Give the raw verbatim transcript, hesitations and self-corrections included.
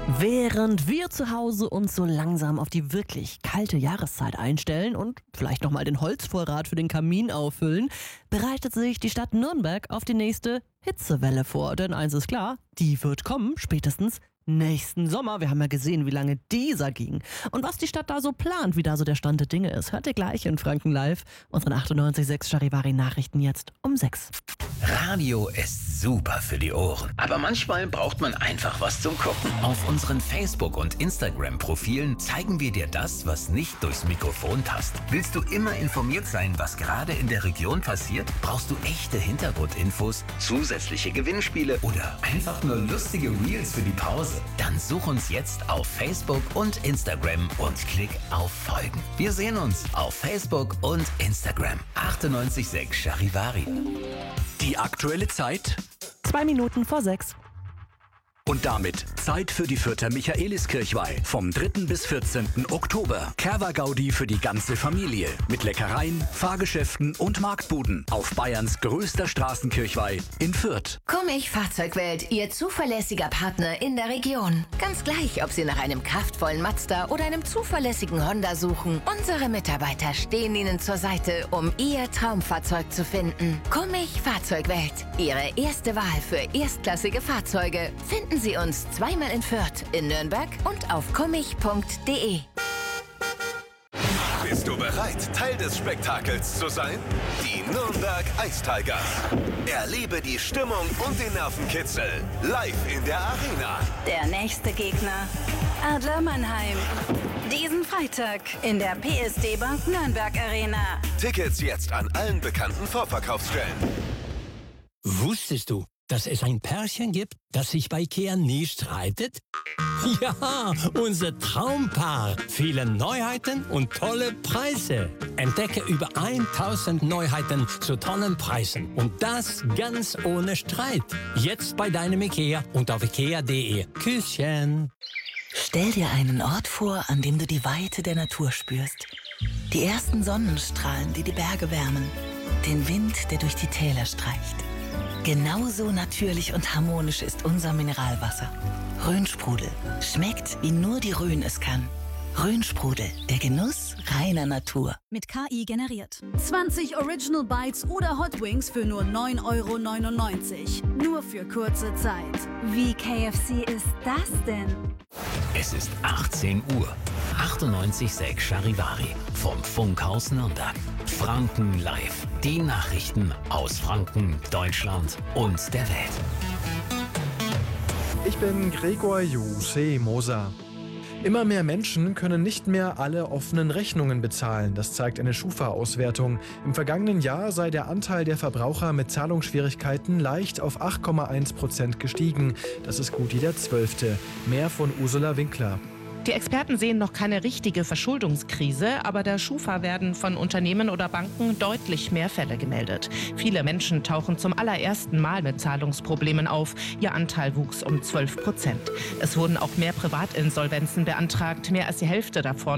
Während wir zu Hause uns so langsam auf die wirklich kalte Jahreszeit einstellen und vielleicht nochmal den Holzvorrat für den Kamin auffüllen, bereitet sich die Stadt Nürnberg auf die nächste Hitzewelle vor. Denn eins ist klar, die wird kommen, spätestens nächsten Sommer. Wir haben ja gesehen, wie lange dieser ging. Und was die Stadt da so plant, wie da so der Stand der Dinge ist, hört ihr gleich in Franken Live. Unseren achtundneunzig Komma sechs Charivari Nachrichten jetzt um sechs. Radio ist super für die Ohren. Aber manchmal braucht man einfach was zum Gucken. Auf unseren Facebook- und Instagram-Profilen zeigen wir dir das, was nicht durchs Mikrofon passt. Willst du immer informiert sein, was gerade in der Region passiert? Brauchst du echte Hintergrundinfos, zusätzliche Gewinnspiele oder einfach nur lustige Reels für die Pause? Dann such uns jetzt auf Facebook und Instagram und klick auf Folgen. Wir sehen uns auf Facebook und Instagram. achtundneunzig Komma sechs Charivari. Die aktuelle Zeit Zwei Minuten vor sechs. und damit Zeit für die Fürther Michaeliskirchweih vom dritten bis vierzehnten Oktober. Kerwa-Gaudi für die ganze Familie mit Leckereien, Fahrgeschäften und Marktbuden auf Bayerns größter Straßenkirchweih in Fürth. Kummich Fahrzeugwelt, Ihr zuverlässiger Partner in der Region. Ganz gleich, ob Sie nach einem kraftvollen Mazda oder einem zuverlässigen Honda suchen. Unsere Mitarbeiter stehen Ihnen zur Seite, um Ihr Traumfahrzeug zu finden. Kummich Fahrzeugwelt, Ihre erste Wahl für erstklassige Fahrzeuge. Finden Sie uns zweimal in Fürth, in Nürnberg und auf kummich punkt de. Bist du bereit, Teil des Spektakels zu sein? Die Nürnberg Ice Tigers. Erlebe die Stimmung und den Nervenkitzel live in der Arena. Der nächste Gegner, Adler Mannheim. Diesen Freitag in der P S D Bank Nürnberg Arena. Tickets jetzt an allen bekannten Vorverkaufsstellen. Wusstest du, dass es ein Pärchen gibt, das sich bei IKEA nie streitet? Ja, unser Traumpaar. Viele Neuheiten und tolle Preise. Entdecke über tausend Neuheiten zu tollen Preisen. Und das ganz ohne Streit. Jetzt bei deinem IKEA und auf ikea punkt de. Küsschen. Stell dir einen Ort vor, an dem du die Weite der Natur spürst. Die ersten Sonnenstrahlen, die die Berge wärmen. Den Wind, der durch die Täler streicht. Genauso natürlich und harmonisch ist unser Mineralwasser. Rhönsprudel. Schmeckt, wie nur die Rhön es kann. Rhönsprudel. Der Genuss reiner Natur. Mit K I generiert. zwanzig Original Bites oder Hot Wings für nur neun Euro neunundneunzig. Nur für kurze Zeit. Wie K F C ist das denn? Es ist achtzehn Uhr. achtundneunzig Komma sechs Charivari vom Funkhaus Nürnberg. Franken Live. Die Nachrichten aus Franken, Deutschland und der Welt. Ich bin Gregor Jose Moser. Immer mehr Menschen können nicht mehr alle offenen Rechnungen bezahlen. Das zeigt eine Schufa-Auswertung. Im vergangenen Jahr sei der Anteil der Verbraucher mit Zahlungsschwierigkeiten leicht auf acht Komma eins Prozent gestiegen. Das ist gut jeder Zwölfte. Mehr von Ursula Winkler. Die Experten sehen noch keine richtige Verschuldungskrise, aber der Schufa werden von Unternehmen oder Banken deutlich mehr Fälle gemeldet. Viele Menschen tauchen zum allerersten Mal mit Zahlungsproblemen auf. Ihr Anteil wuchs um zwölf Prozent. Es wurden auch mehr Privatinsolvenzen beantragt, mehr als die Hälfte davon